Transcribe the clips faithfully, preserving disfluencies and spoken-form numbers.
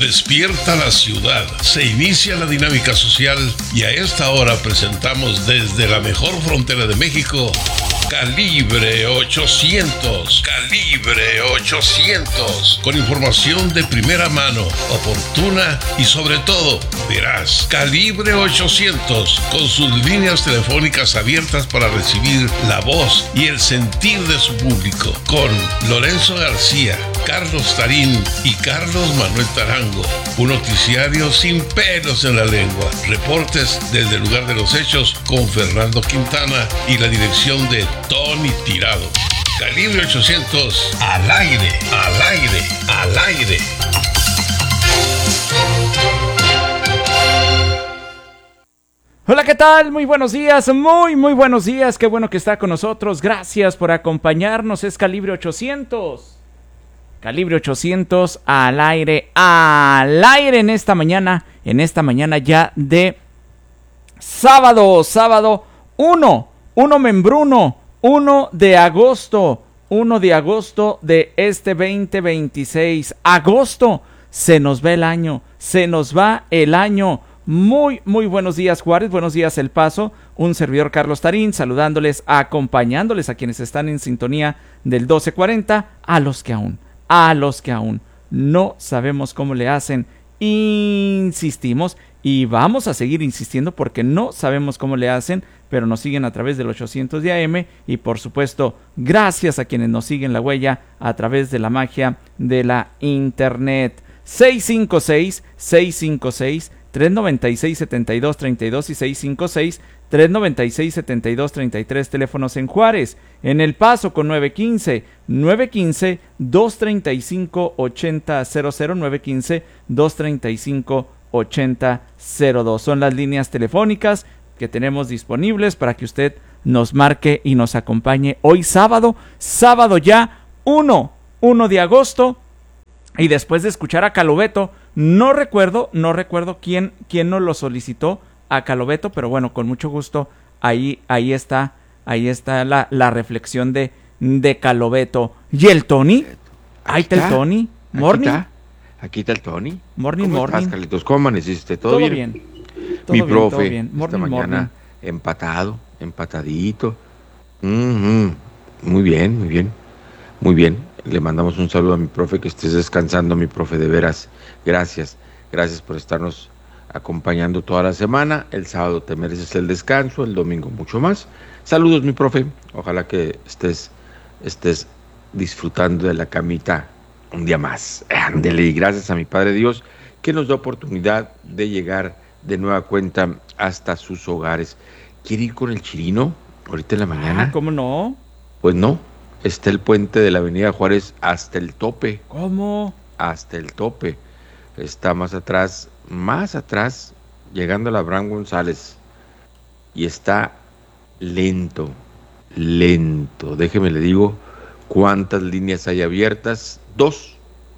Despierta la ciudad, se inicia la dinámica social y a esta hora presentamos desde la mejor frontera de México, Calibre ochocientos, Calibre ochocientos, con información de primera mano, oportuna y sobre todo veraz. Calibre ochocientos, con sus líneas telefónicas abiertas para recibir la voz y el sentir de su público, con Lorenzo García, Carlos Tarín y Carlos Manuel Tarango. Un noticiario sin pelos en la lengua. Reportes desde el lugar de los hechos con Fernando Quintana y la dirección de Tony Tirado. Calibre ochocientos, al aire, al aire, al aire. Hola, ¿qué tal? Muy buenos días, muy, muy buenos días. Qué bueno que está con nosotros. Gracias por acompañarnos. Es Calibre ochocientos. Calibre ochocientos al aire, al aire en esta mañana, en esta mañana ya de sábado, sábado uno, uno membruno, uno de agosto, uno de agosto de este veinte veintiséis. Agosto, se nos va el año, se nos va el año. Muy, muy buenos días, Juárez, buenos días, El Paso. Un servidor, Carlos Tarín, saludándoles, acompañándoles a quienes están en sintonía del doce cuarenta, a los que aún, a los que aún no sabemos cómo le hacen. Insistimos y vamos a seguir insistiendo porque no sabemos cómo le hacen, pero nos siguen a través del ochocientos de A M y por supuesto gracias a quienes nos siguen la huella a través de la magia de la internet. seis cinco seis, seis cinco seis, tres nueve seis, siete dos tres dos y seis cinco seis, tres nueve seis, siete dos tres tres, teléfonos en Juárez, en El Paso con nueve uno cinco, nueve uno cinco, dos tres cinco, ocho cero cero cero, nueve uno cinco, dos tres cinco, ocho cero cero dos. Son las líneas telefónicas que tenemos disponibles para que usted nos marque y nos acompañe hoy sábado, sábado ya uno de agosto. Y después de escuchar a Calobeto, no recuerdo, no recuerdo quién, quién nos lo solicitó a Calobeto, pero bueno, con mucho gusto, ahí, ahí está, ahí está la, la reflexión de, de Calobeto. ¿Y el Tony? Ahí está el Tony. Morning. Aquí está, aquí está el Tony. Morning, ¿Cómo morning. estás, Carlitos? ¿Cómo amaneciste? ¿Todo, Todo bien? bien. Todo Mi bien, profe, todo bien. Morning, esta mañana morning. empatado, empatadito. Mm-hmm. Muy bien, muy bien, muy bien. Le mandamos un saludo a mi profe, que estés descansando, mi profe, de veras. Gracias, gracias por estarnos acompañando toda la semana. El sábado te mereces el descanso, el domingo mucho más. Saludos, mi profe. Ojalá que estés, estés disfrutando de la camita un día más. Ándele, y gracias a mi Padre Dios, que nos da oportunidad de llegar de nueva cuenta hasta sus hogares. ¿Quiere ir con el Chirino ahorita en la mañana? Ah, ¿cómo no? Pues no. Está el puente de la avenida Juárez hasta el tope. ¿Cómo? Hasta el tope. Está más atrás, más atrás, llegando a la Abraham González. Y está lento, lento. Déjeme le digo cuántas líneas hay abiertas. Dos.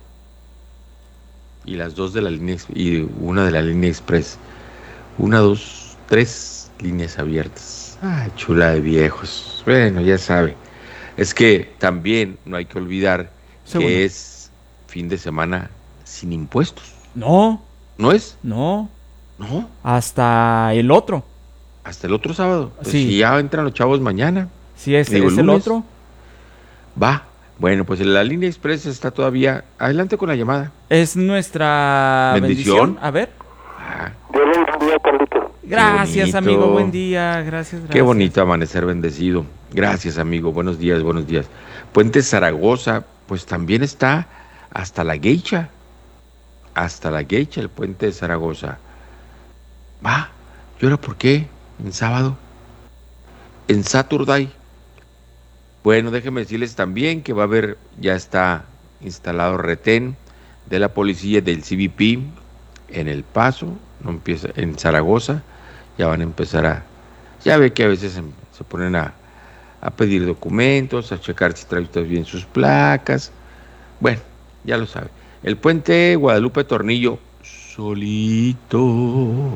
Y las dos de la línea, y una de la línea express. Una, dos, tres líneas abiertas. Ah, chula de viejos. Bueno, ya sabe. Es que también no hay que olvidar Segundo. que es fin de semana sin impuestos. No. ¿No es? No. No. Hasta el otro. Hasta el otro sábado. Pues Sí. si ya entran los chavos mañana. Sí, es, Digo, es el lunes. otro. Va. Bueno, pues la línea express está todavía. Adelante con la llamada. Es nuestra bendición. Bendición. A ver. Ah, Buen día, Carlitos. Gracias, bonito. amigo. Buen día. Gracias, gracias. qué bonito amanecer bendecido. Gracias, amigo. Buenos días, buenos días. Puente Zaragoza, pues también está hasta la Geisha. Hasta la Geisha, el puente de Zaragoza. Va. ¿Y ahora por qué? En sábado. En Saturday. Bueno, déjenme decirles también que va a haber, ya está instalado retén de la policía del C B P en El Paso, no empieza en Zaragoza, ya van a empezar a, ya ve que a veces se, se ponen a, a pedir documentos, a checar si trae usted bien sus placas. Bueno, ya lo sabe. El puente Guadalupe Tornillo, solito,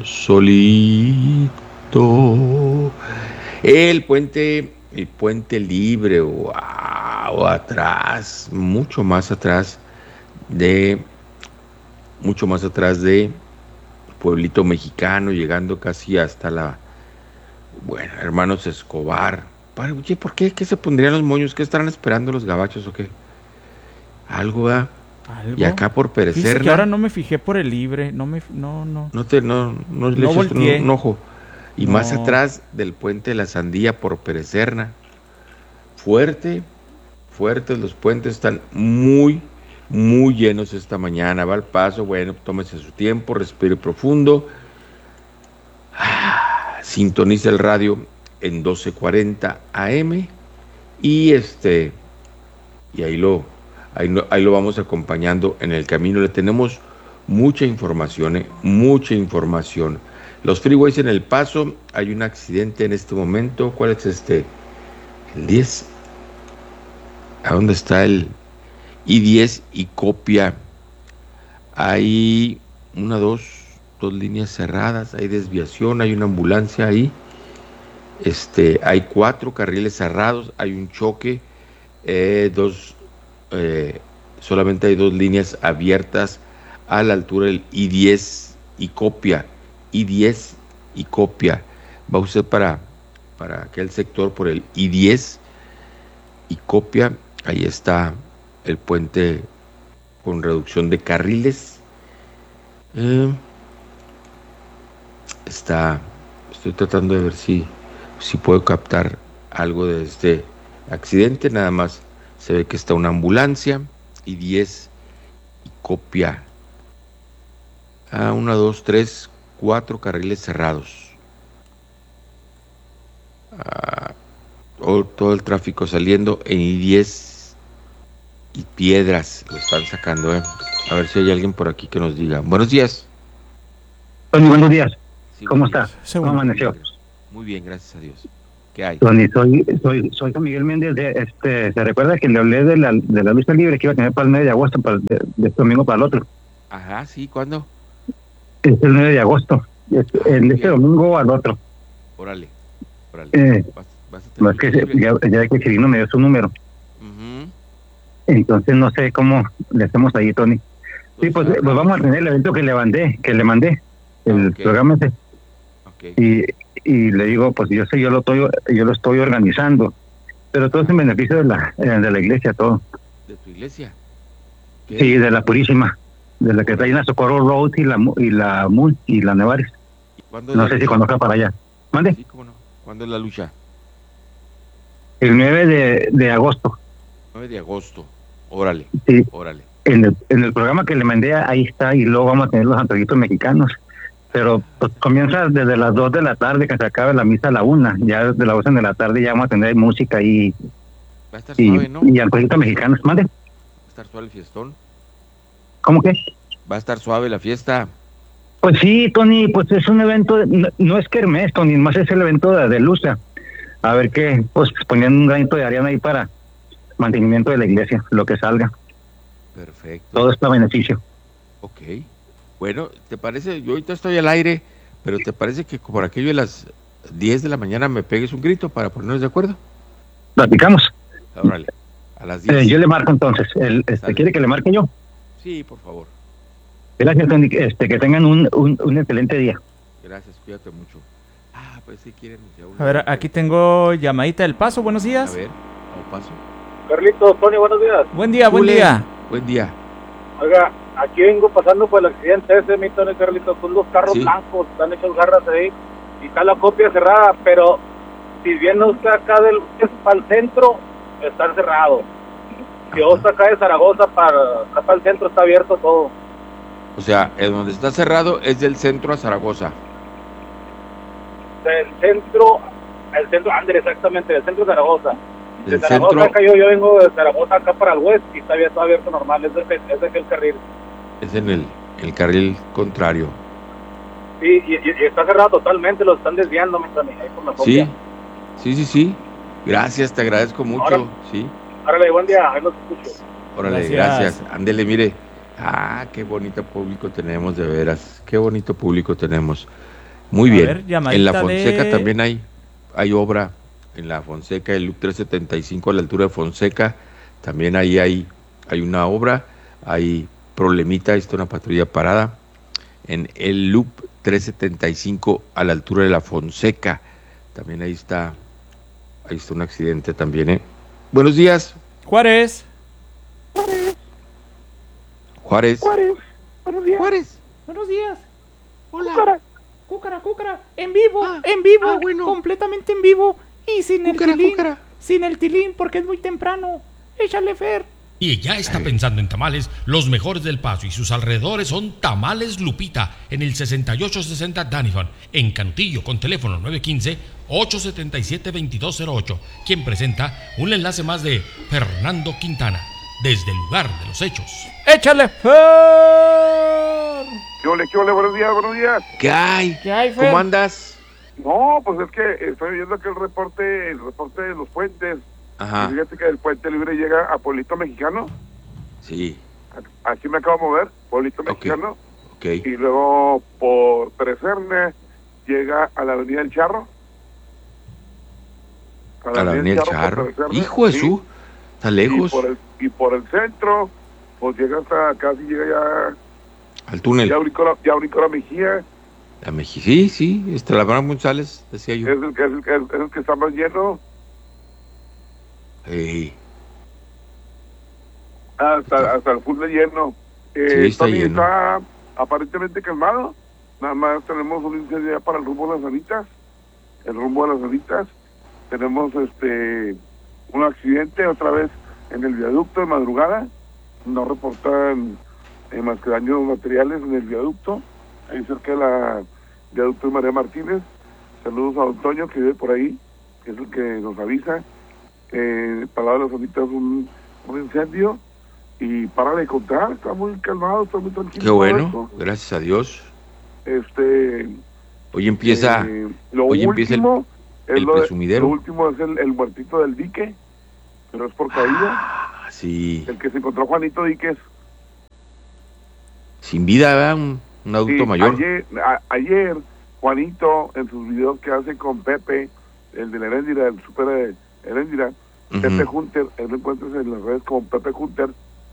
solito. El puente, el puente libre, wow, atrás, mucho más atrás de mucho más atrás de Pueblito Mexicano, llegando casi hasta la, bueno, Hermanos Escobar. Oye, ¿por qué? ¿Qué se pondrían los moños? ¿Qué estarán esperando los gabachos o qué? Algo, ¿verdad? ¿Algo? Y acá por Perecerna. Fíjate que ahora no me fijé por el libre, no me, no, no. No te, no, no le No echaste un, volteé. un ojo. Y No. más atrás del Puente de la Sandía por Perecerna. Fuerte, fuertes los puentes, están muy, muy llenos esta mañana. Va al paso, bueno, tómese su tiempo, respire profundo. Ah, sintoniza el radio en doce cuarenta A M y este y ahí lo ahí, lo ahí lo vamos acompañando en el camino. Le tenemos mucha información, ¿eh? mucha información. Los freeways en El Paso, hay un accidente en este momento. ¿Cuál es este? El diez. ¿A dónde está el I diez y Copia? Hay una, dos, dos líneas cerradas, hay desviación, hay una ambulancia ahí. Este, hay cuatro carriles cerrados, hay un choque, eh, dos, eh, solamente hay dos líneas abiertas a la altura del I diez y Copia. I diez y Copia. Va usted para, para aquel sector por el I diez y Copia. Ahí está el puente con reducción de carriles. Eh, está, estoy tratando de ver si, si puedo captar algo de este accidente. Nada más se ve que está una ambulancia. I diez y Copia. Ah, una, dos, tres, cuatro carriles cerrados. Ah, todo, todo el tráfico saliendo en I diez y Piedras. Lo están sacando, ¿eh? A ver si hay alguien por aquí que nos diga. Buenos días. Tony, buenos días. Sí, ¿Cómo buenos está? días. ¿Cómo amaneció? Muy bien, gracias a Dios. ¿Qué hay? Tony, soy, soy, soy Juan Miguel Méndez. De, este, ¿se recuerda que le hablé de la, de la lucha libre que iba a tener para el nueve de agosto, para, de, de este domingo para el otro? Ajá, sí, ¿cuándo? Es el nueve de agosto. Es, el, este Bien. domingo al otro. Órale, órale. Eh, Vas, vas a tener Más que se- ya, ya que Chirino me dio su número. Ujú. Entonces no sé cómo le hacemos ahí, Tony. Sí, pues, Entonces, pues vamos a tener el evento que le mandé, que le mandé, el Ok. programa ese. ok. Y, y le digo, pues yo sé, yo lo estoy, yo lo estoy organizando, pero todo es en beneficio de la, eh, de la iglesia, todo. ¿De tu iglesia? ¿Qué? Sí, de la Purísima, de la que está ahí en la Socorro Road y la Mu- y la Moon y la Nevares. ¿Y ¿Cuándo es No la sé si lucha? conozca para allá. Mande. Sí, cómo no. ¿Cuándo es la lucha? El nueve de, de agosto. nueve de agosto. Órale, Sí, órale. en el, en el programa que le mandé ahí está, y luego vamos a tener los antojitos mexicanos. Pero pues comienza desde las dos de la tarde, que se acabe la misa a la una. Ya desde las dos de la tarde ya vamos a tener música y, Va a estar y, suave, ¿no? y antojitos mexicanos. Mande. Va a estar suave el fiestón. ¿Cómo que? Va a estar suave la fiesta. Pues sí, Tony, pues es un evento, no, no es kermés, Tony, más es el evento de, de lucha. A ver qué, pues poniendo un granito de arena ahí para mantenimiento de la iglesia, lo que salga. Perfecto. Todo está a beneficio. Ok. Bueno, ¿te parece? Yo ahorita estoy al aire, pero ¿te parece que por aquello de las diez de la mañana me pegues un grito para ponernos de acuerdo? Platicamos. Órale, a las diez. Eh, yo le marco entonces. El, este, Sale. ¿Quiere que le marque yo? Sí, por favor. Gracias, Tony. Este, que tengan un, un, un excelente día. Gracias, cuídate mucho. Ah, pues si quieren. ya una- A ver, aquí tengo llamadita del Paso, buenos A días. ver, a paso. Carlitos, Tony, buenos días. Buen día, buen Ule. día. Buen día. Oiga, aquí vengo pasando por el accidente ese, mi Tony, Carlitos, con dos carros Sí. blancos, están hechos garras ahí, y está la copia cerrada, pero si viene usted acá del para el centro, está cerrado. Si Ajá. usted acá de Zaragoza para acá para el centro, está abierto todo. O sea, en donde está cerrado es del centro a Zaragoza. Del centro, el centro, André, exactamente, del centro de Zaragoza. De Del Zaragoza centro acá yo, yo vengo de Zaragoza acá para el west y está abierto, está abierto normal, es de, es de aquel carril. es en el, el carril contrario. Sí, y, y- y está cerrado totalmente, lo están desviando, mi Tony, ahí por la Sí, copia. sí, sí, sí. Gracias, te agradezco mucho. Ahora- Sí, Árale, buen día, ahí los escucho. órale, Gracias. gracias. Ándele, mire. Ah, qué bonito público tenemos, de veras. Qué bonito público tenemos. Muy A bien. ver, llamadita En la Fonseca de- también hay, hay obra. En la Fonseca, el Loop trescientos setenta y cinco a la altura de Fonseca, también ahí hay, hay una obra. Hay problemita, ahí está una patrulla parada en el Loop trescientos setenta y cinco a la altura de la Fonseca. También ahí está, ahí está un accidente también, ¿eh? Buenos días. Juárez. Juárez. Juárez. Buenos días. Juárez. Buenos días. Hola. Cúcara. Cúcara, cúcara. En vivo, Ah, en vivo. ah, bueno. Completamente en vivo. Y sin Cúcara, el tilín. cúcara. Sin el tilín porque es muy temprano. Échale, Fer. Y ya está pensando en tamales, los mejores del Paso y sus alrededores son Tamales Lupita, en el sesenta y ocho sesenta Danifon, en Cantillo, con teléfono nueve uno cinco, ocho siete siete, dos dos cero ocho, quien presenta un enlace más de Fernando Quintana, desde el lugar de los hechos. Échale, Fer. ¿Qué ole, qué ole? Buenos días, buenos días. ¿Qué hay? ¿Qué hay, Fer? ¿Cómo andas? No, pues es que estoy viendo aquí el reporte, el reporte de los puentes. Ajá. Y fíjate que el puente libre llega a Pueblito Mexicano. Sí. Aquí me acabo de mover, Pueblito Ok. Mexicano. Ok. Y luego por Preserne llega a la Avenida El Charro. A la Avenida El Charro. por Preserne, Hijo de sí. su. Está Y lejos. por, el, y por el centro, pues llega hasta casi llega ya. Al túnel. Ya brincó la, ya brincó la Mejía. La Meji. Sí, sí. Este, la Abraham González, decía yo. Es el, que- es, el, que- es el que está más lleno. Ey. Hasta, hasta el full de lleno. Eh, Sí, está Tony lleno. está aparentemente calmado. Nada más tenemos un incendio ya para el rumbo de las Anitas. El rumbo de las Anitas. Tenemos este un accidente otra vez en el viaducto de madrugada. No reportan eh, más que daños materiales en el viaducto. Ahí cerca de la viaducto de María Martínez. Saludos a Don Toño que vive por ahí, que es el que nos avisa. Eh, para de las Anitas un, un incendio. Y para de contar, está muy calmado, está muy tranquilo. Qué todo bueno. esto. Gracias a Dios. Este, Hoy empieza. eh, lo hoy empieza el- último es el lo, de- presumidero. lo último es el, el muertito del dique, pero es por caída. Ah, sí. El que se encontró Juanito Díquez. Sin vida, ¿verdad? Un, un adulto Sí, mayor. Ayer, a- ayer, Juanito, en sus videos que hace con Pepe, el de la Heréndira, el super de Heréndira, Ujú. Pepe Hunter, él lo encuentras en las redes como Pepe Hunter,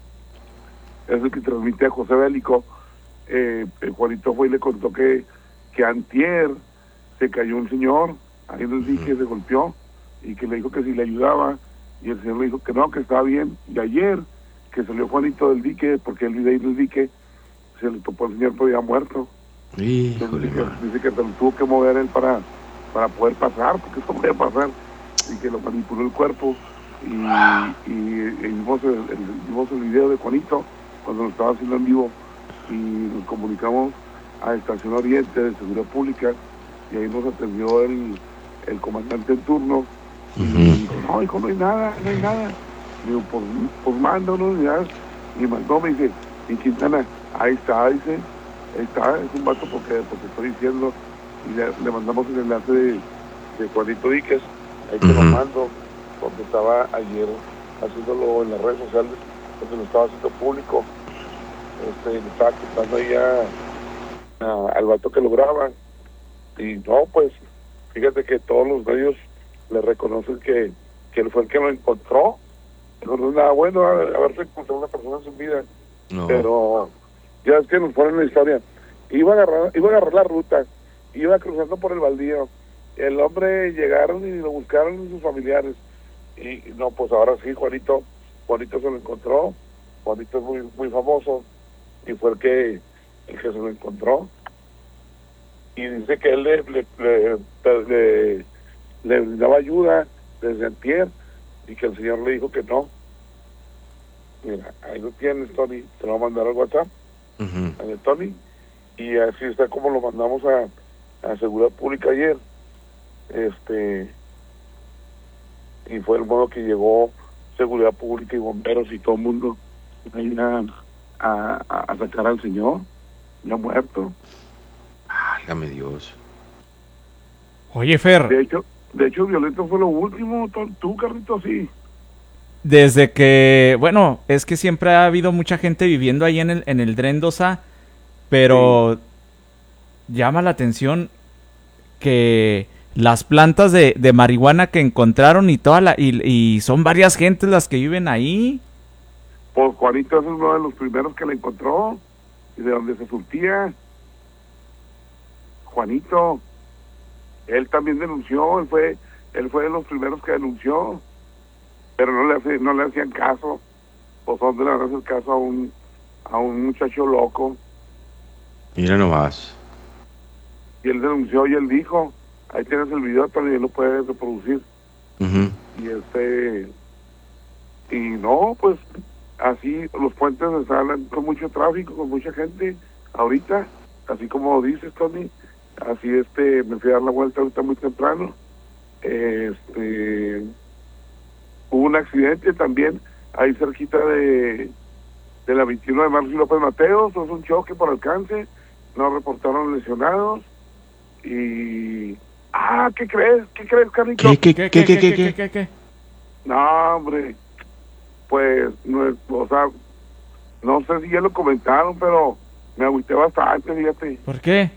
es el que transmite a José Bélico. Eh, el Juanito fue y le contó que, que antier se cayó un señor, ahí en el dique se golpeó, y que le dijo que si le ayudaba, y el señor le dijo que no, que estaba bien, y ayer, que salió Juanito del dique, porque él vive ahí en el dique, se le topó el señor, pero ya muerto. Híjole, Entonces, dice, mano. que, dice que se lo tuvo que mover él para, para poder pasar, porque eso puede pasar, y que lo manipuló el cuerpo, y, y, y vimos, el, el, vimos el video de Juanito, cuando lo estaba haciendo en vivo, y nos comunicamos a Estación Oriente de Seguridad Pública, y ahí nos atendió el, el comandante en turno, y Ujú. dijo, no, hijo, no hay nada, no hay nada. Digo, pues, pues manda una unidad, y mandó, me dice, y Quintana, ahí está, dice, ahí está, es un vato porque, porque estoy diciendo, y le, le mandamos el enlace de, de Juanito Díquez, ahí te lo Ujú. mando, porque estaba ayer haciéndolo en las redes sociales, porque lo estaba haciendo público, este, le estaba quitando ahí a, a- al vato que lo graba, y no, pues, fíjate que todos los medios le reconocen que, que él fue el que lo encontró, pero no es nada bueno a- haberse encontrado una persona sin vida, No. pero ya es que nos ponen la historia. Iba a agarrar, iba a agarrar la ruta, iba cruzando por el baldío, el hombre llegaron y lo buscaron sus familiares, y no, pues ahora sí, Juanito, Juanito se lo encontró, Juanito es muy, muy famoso, y fue el que, el que se lo encontró, y dice que él le, le, le, le, le daba ayuda desde antier, y que el señor le dijo que no. Mira, ahí lo tienes, Tony, te lo voy a mandar al WhatsApp, Ujú. a de Tony, y así está como lo mandamos a, a Seguridad Pública ayer, este, y fue el modo que llegó Seguridad Pública y bomberos y todo el mundo ahí a, a, a sacar al señor, ya muerto. Válgame Dios. Oye, Fer, De hecho, de hecho, violento fue lo último, tú, tú, Carlito, sí. desde que, bueno, es que siempre ha habido mucha gente viviendo ahí en el, en el Dren dos A, pero llama la atención que las plantas de, de marihuana que encontraron y toda la, y, y son varias gentes las que viven ahí. Pues Juanito es uno de los primeros que la encontró, y de donde se surtía. Juanito, él también denunció, él fue, él fue de los primeros que denunció, pero no le hace, no le hacían caso. Pues dónde le van a hacer caso a un, a un muchacho loco. Mira nomás. Y él denunció y él dijo, ahí tienes el video, también lo puedes reproducir. Uh-huh. Y este, y no, pues así los puentes están con mucho tráfico, con mucha gente ahorita, así como dices, Tony. Así este, me fui a dar la vuelta ahorita muy temprano. Este, hubo un accidente también ahí cerquita de, de la veintiuno de marzo y López Mateos. Es un choque por alcance, no reportaron lesionados. Y ah, ¿qué crees? ¿Qué crees, Carlito? ¿Qué, qué, qué, qué, qué, qué, qué, qué? No, hombre, pues, no, o sea, no sé si ya lo comentaron, pero me agüité bastante, fíjate. ¿Por qué?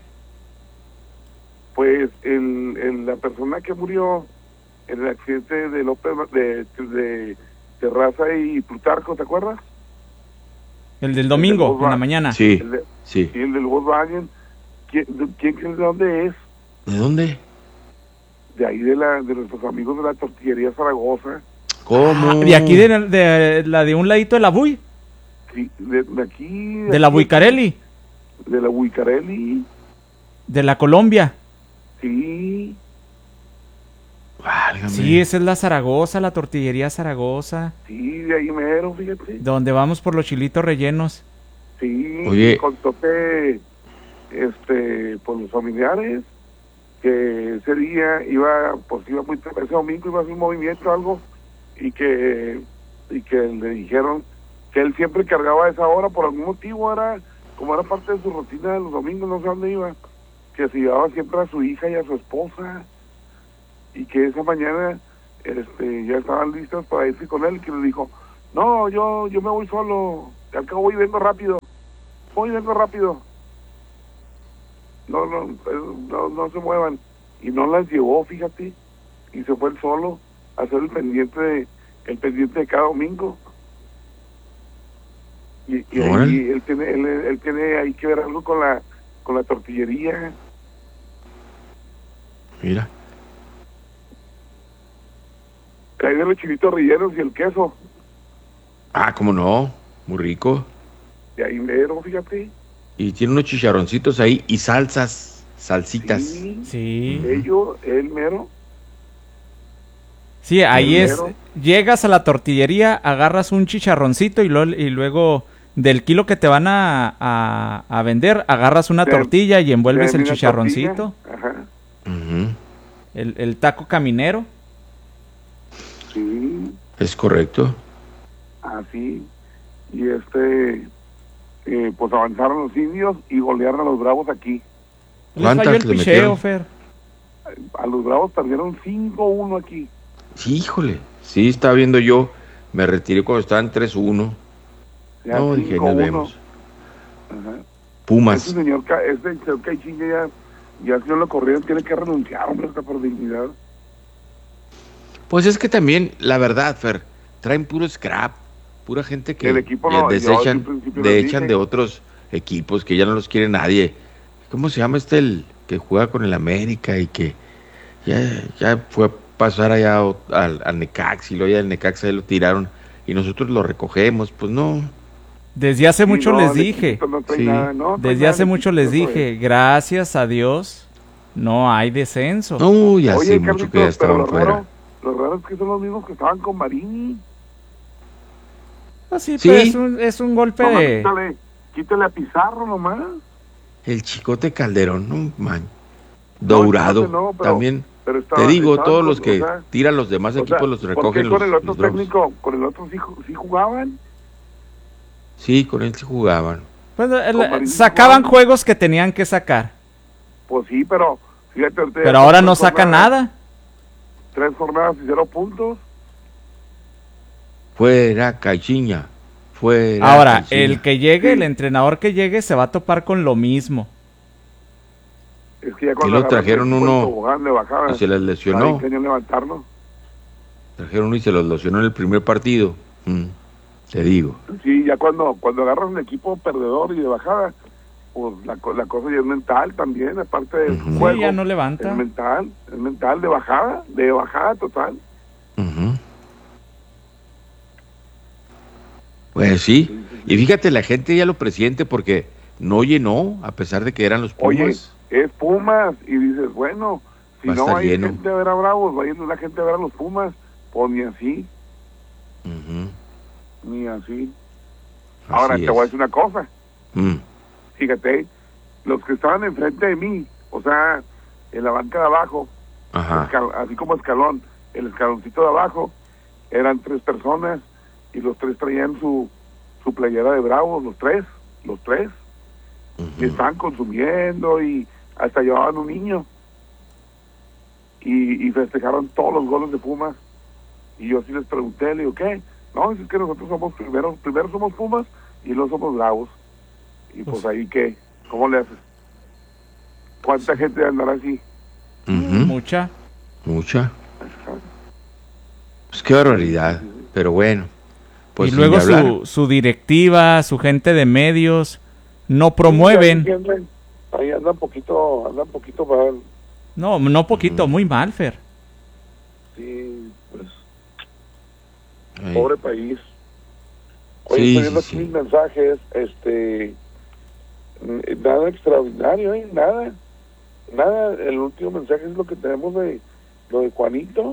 Pues el, el, la persona que murió en el accidente de López de, de Terraza y Plutarco, ¿te acuerdas? El del domingo, el del en la mañana. Sí, el de, sí. El del Volkswagen. ¿Quién, ¿Quién crees de dónde es? ¿De dónde? De ahí, de la de nuestros amigos de la tortillería Zaragoza. ¿Cómo? Ah, de aquí, de, de la de un ladito de la Buy. Sí, de, de aquí. De, de la aquí, Buicarelli. De la Buicarelli. De la Colombia. Sí. Válgame. Sí, esa es la Zaragoza, la tortillería Zaragoza. Sí, de ahí mero, fíjate. Donde vamos por los chilitos rellenos. Sí, Oye. con tope, este, por los familiares, que ese día iba, pues iba muy, ese domingo iba a hacer un movimiento o algo, y que, y que le dijeron que él siempre cargaba a esa hora, por algún motivo era, como era parte de su rutina de los domingos, no sé dónde iba, que se llevaba siempre a su hija y a su esposa, y que esa mañana este ya estaban listas para irse con él, y que le dijo, no, yo yo me voy solo, al cabo voy y vengo rápido, voy y vengo rápido, no, no, no, no se muevan, y no las llevó, fíjate, y se fue él solo a hacer el pendiente de, el pendiente de cada domingo. Y, y ahí él tiene, él, él tiene ahí que ver algo con la con la tortillería. Mira. Ahí de los chilitos rellenos y el queso. Ah, cómo no, muy rico. De ahí mero, fíjate. Y tiene unos chicharroncitos ahí y salsas, salsitas. Sí. Sí. Ellos, el mero. Sí, ahí El es. mero. Llegas a la tortillería, agarras un chicharroncito y, lo, y luego del kilo que te van a, a, a vender, agarras una De- tortilla y envuelves de el una chicharroncito. tortilla. Ajá. Ujú. El, el taco caminero. Sí, Es correcto. así. Y este, eh, pues avanzaron los indios y golearon a los bravos aquí. Les ¿Cuántas falló el le picheo, metieron? Fer. A los bravos perdieron cinco uno aquí. Sí, híjole. Sí, estaba viendo yo. Me retiré cuando estaban tres uno. Ya No, dije, cinco nos uno. vemos. Ajá. Este Pumas. señor, Ca- este señor Caixinha ya, ya si no lo corrieron, tiene que renunciar, hombre, hasta por dignidad. Pues es que también, la verdad, Fer, traen puro scrap. Pura gente que El equipo ya no, yo desechan, desde un principio les desechan dije. de otros equipos que ya no los quiere nadie. ¿Cómo se llama este el que juega con el América y que ya, ya fue a pasar allá o- al, al Necax y luego ya el Necax ahí lo tiraron y nosotros lo recogemos? Pues no. Desde hace Sí, mucho no, les el dije. equipito no trae Sí. nada, no trae Desde nada hace el mucho les equipito, dije, gracias a Dios, no hay descenso. No, ya Oye, hace mucho Carlitos, que ya pero estaban lo fuera. raro, lo raro es que son los mismos que estaban con Marini. Pues sí, Sí. pero es un, es un golpe Nomás de... quítale, quítale a Pizarro nomás. El Chicote Calderón, no man. No, Dourado. Chicote no, pero- También. pero estaba- Te digo, estaban todos con- los que o sea, tiran los demás o equipos sea, los ¿por qué recogen los, con el otro los Bravos. técnico, con el otro sí, ju- sí jugaban? Sí, con él sí jugaban. Pues, el- Con Marini sacaban igual. juegos que tenían que sacar. Pues sí, pero fíjate, ahorita ya Pero ahora tres no saca jornadas- nada. Tres jornadas y cero puntos. Fuera Caixinha. Fuera Ahora, Caixinha. el que llegue, Sí. el entrenador que llegue, se va a topar con lo mismo. Es que ya Que cuando lo agarraste trajeron el equipo uno del tobogán de bajada, y se les saben lesionó. que querían levantarlo. Trajeron uno y se los lesionó en el primer partido. Mm. te digo. Sí, ya cuando cuando agarras un equipo perdedor y de bajada, pues la, la cosa ya es mental también, aparte del uh-huh. juego. Sí, ya no levanta. Es mental, es mental, de bajada, de bajada total. Uh-huh. Pues sí. sí, sí, sí, y fíjate, la gente ya lo presiente porque no llenó, a pesar de que eran los Pumas. Oye, es Pumas, y dices, bueno, si no hay lleno. gente a ver a Bravos, va a ir la gente a ver a los Pumas, pues ni así. Uh-huh. Ni así. así Ahora, es. te voy a decir una cosa. Mm. Fíjate, los que estaban enfrente de mí, o sea, en la banca de abajo, escal, así como escalón, el escaloncito de abajo, eran tres personas y los tres traían su, su playera de Bravos, los tres, los tres. Uh-huh. Estaban consumiendo y hasta llevaban un niño. Y, y festejaron todos los goles de Pumas. Y yo sí les pregunté, le digo, ¿qué? No, es que nosotros somos primero, primero somos Pumas y luego somos Bravos. Y pues, pues ahí, ¿qué? ¿Cómo le haces? ¿Cuánta gente andará así? Uh-huh. Mucha. Mucha. Pues qué barbaridad. Pero bueno. Pues y luego su, su directiva, su gente de medios, no promueven. Sí, ahí, ahí andan poquito, andan poquito mal. No, no poquito, uh-huh. muy mal, Fer. Sí, pues. Ahí. Pobre país. Oye, sí, estoy viendo sí, aquí sí. mensajes, este, nada extraordinario, ¿eh? Nada, nada, el último mensaje es lo que tenemos de, lo de Juanito,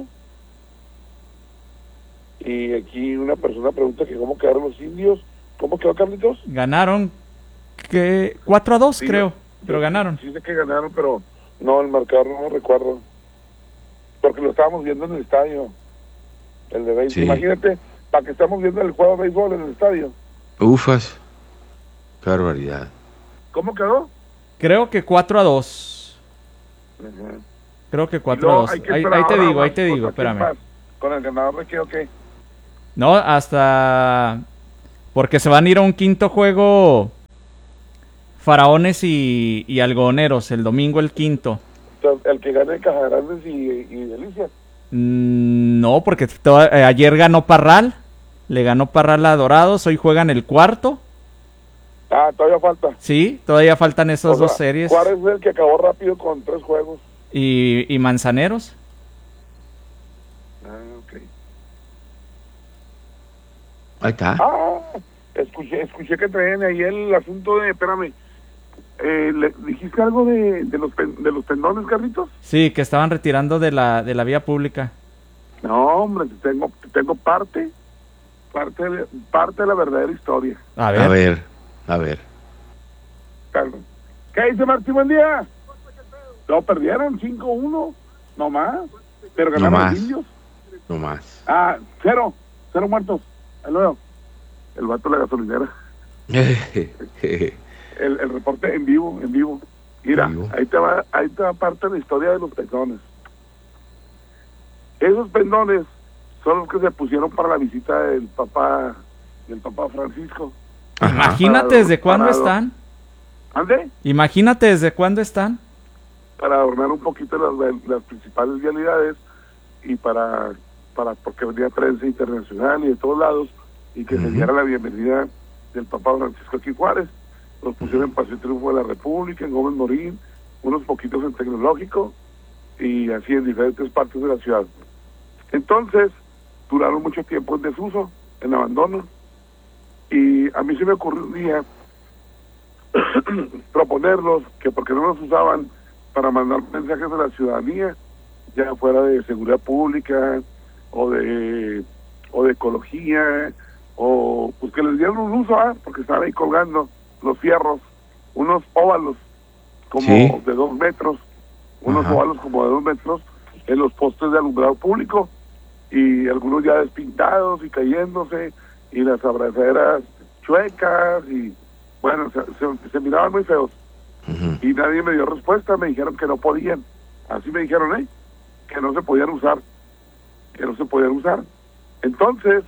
y aquí una persona pregunta que cómo quedaron los indios. ¿Cómo quedó, Carlitos? Ganaron, que cuatro a dos, sí, creo, pero ganaron. Sí sé que ganaron, pero no, el marcador no lo recuerdo, porque lo estábamos viendo en el estadio, el de béisbol, sí. Imagínate, para que estamos viendo el juego de béisbol en el estadio. Ufas, qué barbaridad. ¿Cómo quedó? Creo que cuatro a dos. Uh-huh. Creo que cuatro a dos. Ahí, ahí te digo, ahí te digo, espérame. ¿Con el ganador de qué o qué? No, hasta... Porque se van a ir a un quinto juego Faraones y, y Algodoneros, el domingo el quinto. O sea, el que gane Cajagrandes y, y Delicias. Mm, no, porque to- eh, ayer ganó Parral, le ganó Parral a Dorados, hoy juegan el cuarto. Ah, todavía falta. Sí, todavía faltan esas o sea, dos series. Juárez es el que acabó rápido con tres juegos. Y, y Manzaneros. Ah, ok. Ahí está. Ah, escuché, escuché que traían ahí el asunto de, espérame, eh, ¿le dijiste algo de, de los pen, de los tendones, Carlitos? Sí, que estaban retirando de la de la vía pública. No, hombre, tengo tengo parte, parte de, parte de la verdadera historia. A ver, a ver, a ver. ¿Qué dice Martín? Buen día. No, perdieron cinco uno, no más, pero ganaron no más. Los indios. No más. Ah, cero, cero muertos. Ahí lo veo. El vato de la gasolinera. el, el reporte en vivo, en vivo. Mira, vivo. ahí te va, ahí te va parte de la historia de los pendones. Esos pendones son los que se pusieron para la visita del papá, del papá Francisco. Ajá. Imagínate para, desde cuándo para, están. ¿Ande? Imagínate desde cuándo están. Para adornar un poquito las, las principales vialidades y para, para porque venía prensa internacional y de todos lados y que uh-huh. se diera la bienvenida del papá Francisco aquí Juárez. Los pusieron uh-huh. en Paseo Triunfo de la República, en Gómez Morín, unos poquitos en Tecnológico y así en diferentes partes de la ciudad. Entonces, duraron mucho tiempo en desuso, en abandono, y a mí se me ocurrió un día proponerlos que porque no los usaban para mandar mensajes a la ciudadanía, ya fuera de seguridad pública o de o de ecología, o pues que les dieran un uso, ¿eh? Porque estaban ahí colgando los fierros, unos óvalos como ¿sí? de dos metros, unos Ajá. óvalos como de dos metros en los postes de alumbrado público, y algunos ya despintados y cayéndose, y las abrazaderas chuecas, y bueno, se, se, se miraban muy feos. Uh-huh. Y nadie me dio respuesta, me dijeron que no podían, así me dijeron, ¿eh? que no se podían usar, que no se podían usar. Entonces,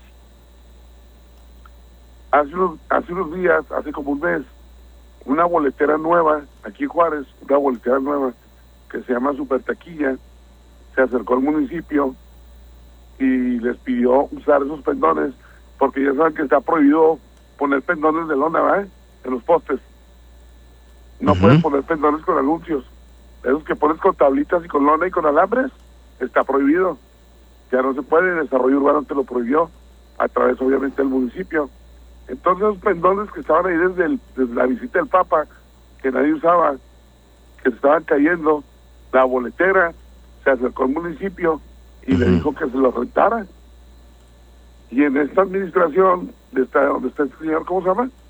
hace unos, hace unos días, hace como un mes, una boletera nueva, aquí en Juárez, una boletera nueva, que se llama Super Taquilla, se acercó al municipio y les pidió usar esos pendones porque ya saben que está prohibido poner pendones de lona, ¿verdad? En los postes. No uh-huh. pueden poner pendones con anuncios. Esos que pones con tablitas y con lona y con alambres, está prohibido. Ya no se puede, el desarrollo urbano te lo prohibió, a través obviamente del municipio. Entonces esos pendones que estaban ahí desde, el, desde la visita del Papa, que nadie usaba, que se estaban cayendo, la boletera se acercó al municipio y uh-huh. le dijo que se los rentara. Y en esta administración, de esta, donde está este señor, ¿cómo se llama?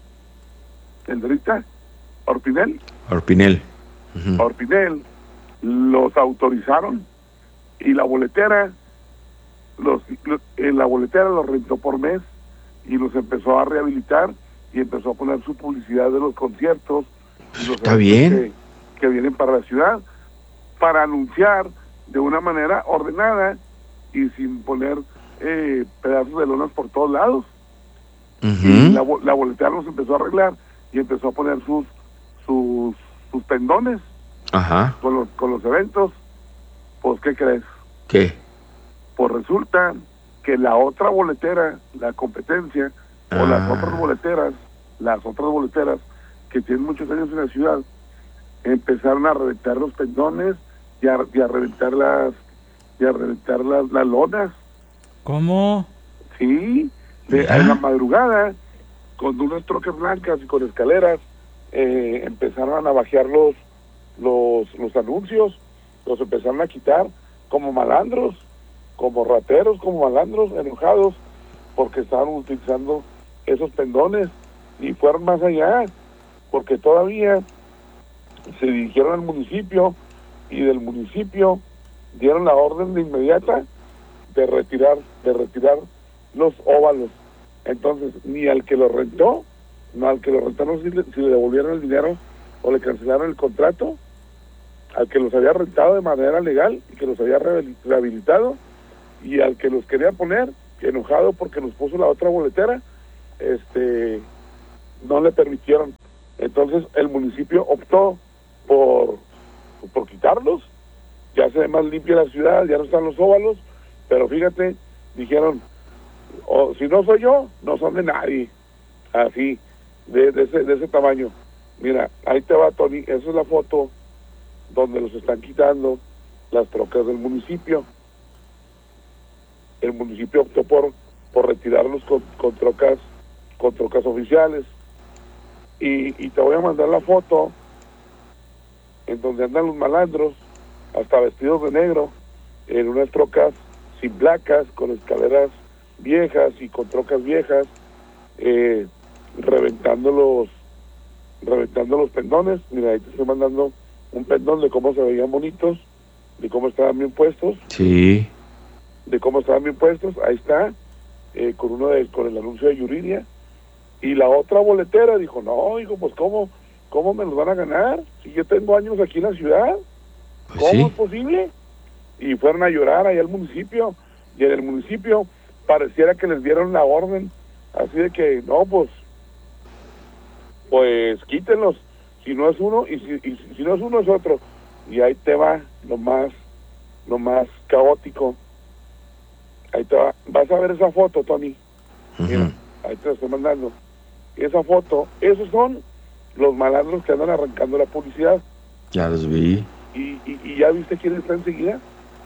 El de ahorita, Orpinel. Orpinel. Uh-huh. Orpinel, los autorizaron y la boletera, los, los en la boletera los rentó por mes y los empezó a rehabilitar y empezó a poner su publicidad de los conciertos. Y los Está bien. Que, que vienen para la ciudad, para anunciar de una manera ordenada y sin poner eh, pedazos de lonas por todos lados. Uh-huh. Y la, la boletera los empezó a arreglar y empezó a poner sus sus, sus pendones. Ajá. con los con los eventos. Pues, ¿qué crees? ¿Qué? Pues resulta que la otra boletera, la competencia, ah. o las otras boleteras, las otras boleteras que tienen muchos años en la ciudad, empezaron a reventar los pendones y a, y a reventar las y a reventar las, las lonas. ¿Cómo? Sí, de, en la madrugada, con unas trocas blancas y con escaleras, eh, empezaron a navajear los, los, los anuncios, los empezaron a quitar como malandros, como rateros, como malandros, enojados, porque estaban utilizando esos pendones, y fueron más allá, porque todavía se dirigieron al municipio, y del municipio dieron la orden de inmediata de retirar, de retirar los óvalos. Entonces, ni al que lo rentó, no al que lo rentaron si le, si le devolvieron el dinero o le cancelaron el contrato, al que los había rentado de manera legal y que los había rehabilitado, y al que los quería poner, enojado porque nos puso la otra boletera, este, no le permitieron. Entonces el municipio optó por, por quitarlos, ya se ve más limpia la ciudad, ya no están los óvalos, pero fíjate, dijeron, oh, si no soy yo, no son de nadie, así, de, de, ese, de ese tamaño. Mira, ahí te va, Tony, esa es la foto donde los están quitando las trocas del municipio. El municipio optó por, por retirarlos con, con trocas, con trocas oficiales. Y, y te voy a mandar la foto en donde andan los malandros, hasta vestidos de negro, en unas trocas sin placas, con escaleras viejas y con trocas viejas, eh, reventando los reventando los pendones. Mira, ahí te estoy mandando un pendón de cómo se veían bonitos, de cómo estaban bien puestos. Sí. De cómo estaban bien puestos, ahí está, eh, con uno de, con el anuncio de Yuridia. Y la otra boletera dijo, no, hijo, pues cómo, cómo me los van a ganar, si yo tengo años aquí en la ciudad, pues ¿cómo sí. es posible? Y fueron a llorar allá al municipio, y en el municipio pareciera que les dieron la orden, así de que, no, pues, pues quítenlos, si no es uno, y si, y si no es uno es otro, y ahí te va lo más, lo más caótico. Ahí te va, vas a ver esa foto, Tony. Uh-huh. Mira, ahí te la estoy mandando. Esa foto, esos son los malandros que andan arrancando la publicidad. Ya los vi. ¿Y, y, y ya viste quién está enseguida?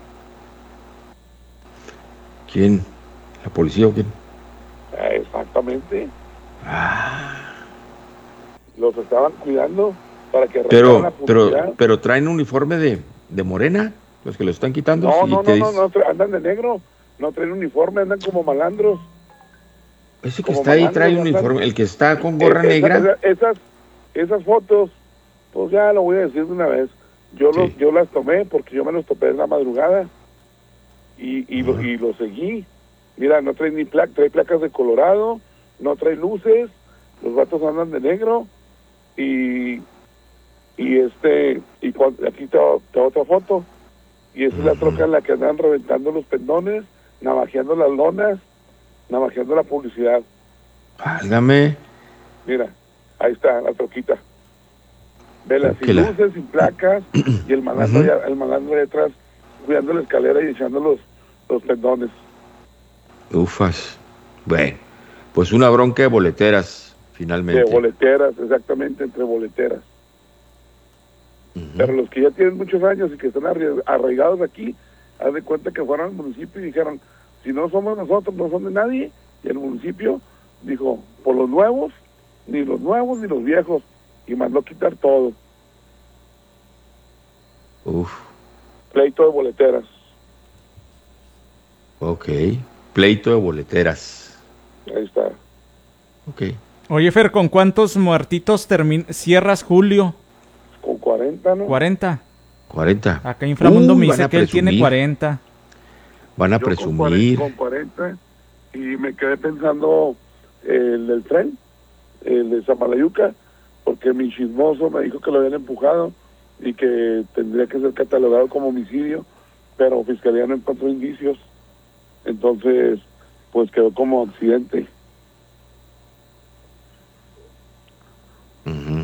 ¿Quién? ¿La policía o quién? Eh, exactamente. Ah. Los estaban cuidando para que pero la publicidad. pero pero traen uniforme de, de morena, los que lo están quitando. No, sí, no, te no, dices... no, no, andan de negro. No traen uniforme, andan como malandros. Ese que está ahí trae un uniforme, el que está con gorra esa, negra. Esa, esas, esas fotos, pues ya lo voy a decir de una vez. Yo sí. los, yo las tomé porque yo me los topé en la madrugada y, y, uh-huh. lo, y lo seguí. Mira, no trae ni placas, trae placas de Colorado, no trae luces, los vatos andan de negro y y este y cuando, aquí te va otra foto y esa uh-huh. es la troca en la que andan reventando los pendones, navajeando las lonas, navajeando la publicidad. Válgame. Mira, ahí está la troquita. Vela, sin la... luces, sin placas, y el malandro, uh-huh. ya, el malandro detrás, cuidando la escalera y echando los, los pendones. Ufas. Bueno, pues una bronca de boleteras, finalmente. De boleteras, exactamente, entre boleteras. Uh-huh. Pero los que ya tienen muchos años y que están arraigados aquí, haz de cuenta que fueron al municipio y dijeron, si no somos nosotros, no son de nadie. Y el municipio dijo, por los nuevos, ni los nuevos ni los viejos, y mandó quitar todo. Uf. Pleito de boleteras. Ok, pleito de boleteras. Ahí está. Ok. Oye, Fer, ¿con cuántos muertitos termin- cierras julio? Con cuarenta, ¿no? cuarenta. cuarenta. Acá Inframundo Uh, me van dice a que él presumir. tiene cuarenta. Van a Yo con presumir. cuarenta, con cuarenta, y me quedé pensando el del tren, el de Samalayuca, porque mi chismoso me dijo que lo habían empujado y que tendría que ser catalogado como homicidio, pero Fiscalía no encontró indicios, entonces pues quedó como accidente. Uh-huh.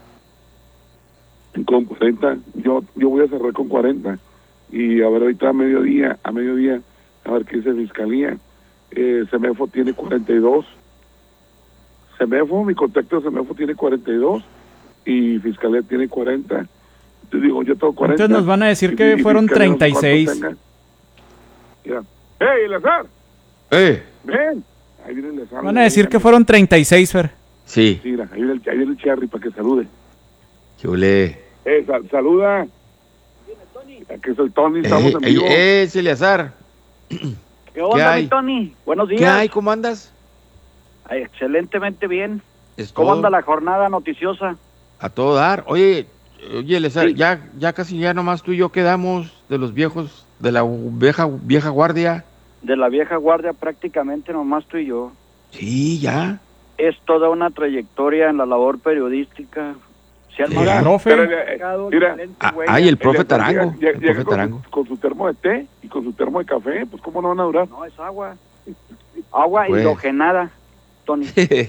Con cuarenta, yo yo voy a cerrar con cuarenta, y a ver ahorita a mediodía, a mediodía, a ver qué dice Fiscalía. eh, Semefo tiene cuarenta y dos, Semefo, mi contacto de Semefo tiene cuarenta y dos y Fiscalía tiene cuarenta. Te digo, yo tengo cuarenta. Entonces nos van a decir y- que y fueron Fiscalía no sé treinta y seis. cuántos tenga. Mira. ¡Hey, Eleazar! ¡Eh! ¡Ven! Ahí viene Eleazar. Van a decir que fueron treinta y seis, Fer. Sí. Sí, mira, ahí viene el, ahí viene el Cherry para que salude. Yo le... Eh, sal- saluda. Aquí es el Tony, estamos Eh, en eh, vivo. eh, es Eleazar. ¿Qué onda, hay? mi Tony? Buenos días. ¿Qué hay? ¿Cómo andas? Ay, excelentemente bien. Es ¿Cómo todo. anda la jornada noticiosa? A todo dar. Oye, oye, Eleazar, Sí. ya, ya casi ya nomás tú y yo quedamos de los viejos, de la vieja, vieja guardia. De la vieja guardia prácticamente nomás tú y yo. Sí, ya. Es toda una trayectoria en la labor periodística. Se han Sí. marcado Profe. Pero, eh, mira, excelente Ah, huella. ay, el profe Eleazar Tarango. llega- El llega profe con, Tarango. su, con su termo de té y con su termo de café, pues cómo no van a durar. No, es agua. Agua Pues. hidrogenada, Tony.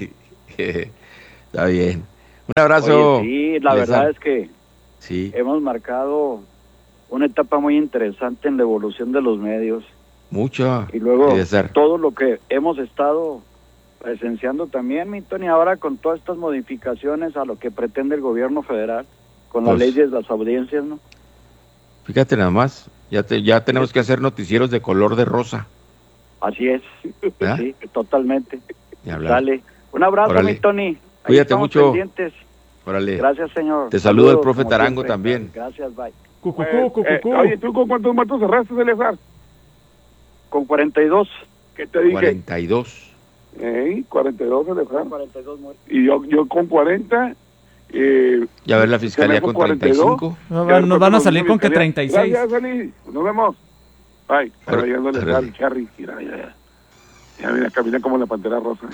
Está bien. Un abrazo. Oye, sí, la Eleazar. verdad es que Sí, hemos marcado una etapa muy interesante en la evolución de los medios. mucho. Y luego Eleazar. todo lo que hemos estado presenciando también, mi Tony, ahora con todas estas modificaciones a lo que pretende el gobierno federal, con la Pues, ley de las audiencias, ¿no? Fíjate nada más, ya, te, ya tenemos que hacer noticieros de color de rosa. Así es, ¿Verdad? sí, totalmente. Ni hablar. Dale. Un abrazo, Órale. mi Tony. Ahí Cuídate estamos mucho. pendientes. Órale. Gracias, señor. Te saluda el Saludos, profe como Tarango siempre. también. Gracias, bye. Cucucú, Eh, eh, cucucú. oye, ¿tú con cuántos muertos cerraste, Eleazar? Con cuarenta y dos. ¿Qué te dije? cuarenta y dos. Eh, cuarenta y dos, Eleazar. cuarenta y dos muertos. Y yo, yo con cuarenta. Eh, Ya ver la fiscalía Semefo con treinta y cinco. Nos Ya van- nos van a después salir con que Fiscalía. treinta y seis. Gracias, Ali. Nos vemos. Bye. Órale, Ahora ya no le da órale. el Charry. Mira, ya, ya. Ya, mira, camina como la pantera rosa.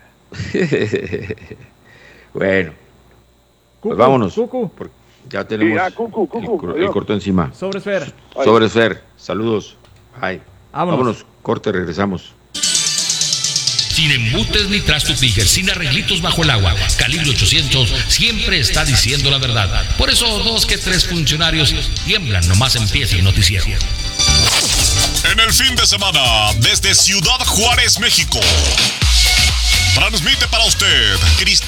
Bueno, Cucu, pues vámonos. Cucu. porque ya tenemos Sí, ah, cucu, cucu, el, cor- el adiós. corto encima. Sobres, Fer. Sobre Fer, saludos. Bye. Vámonos. Vámonos, corte, regresamos. Sin embutes ni trasto pijer, sin arreglitos bajo el agua. Calibre ochocientos siempre está diciendo la verdad. Por eso dos que tres funcionarios tiemblan nomás empieza el noticiero. En el fin de semana, desde Ciudad Juárez, México, transmite para usted Cristal